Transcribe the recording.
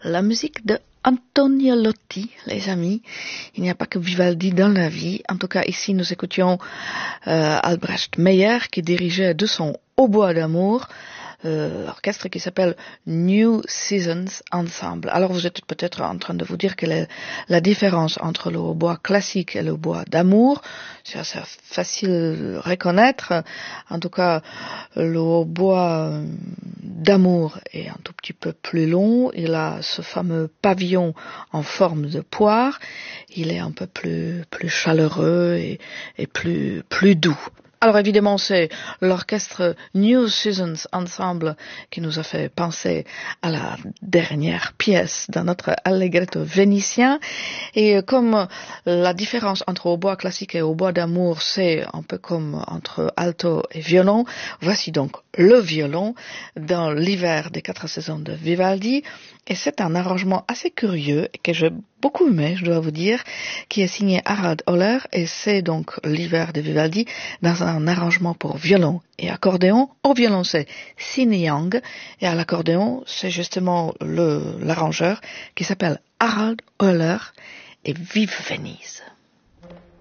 La musique de Antonio Lotti, les amis. Il n'y a pas que Vivaldi dans la vie. En tout cas, ici, nous écoutions Albrecht Meyer qui dirigeait de son hautbois d'amour l'orchestre qui s'appelle New Seasons Ensemble. Alors vous êtes peut-être en train de vous dire quelle est la différence entre le hautbois classique et le hautbois d'amour. C'est assez facile à reconnaître. En tout cas, le hautbois d'amour est un tout petit peu plus long. Il a ce fameux pavillon en forme de poire. Il est un peu plus chaleureux et plus doux. Alors évidemment, c'est l'orchestre New Seasons Ensemble qui nous a fait penser à la dernière pièce dans notre allegretto vénitien. Et comme la différence entre hautbois classique et hautbois d'amour, c'est un peu comme entre alto et violon, voici donc le violon dans l'hiver des 4 saisons de Vivaldi. Et c'est un arrangement assez curieux que j'ai beaucoup aimé, je dois vous dire, qui est signé Harald Oller, et c'est donc l'hiver de Vivaldi dans un arrangement pour violon et accordéon. Au violon, c'est Sine Young, et à l'accordéon, c'est justement l'arrangeur qui s'appelle Harald Oller, et vive Venise.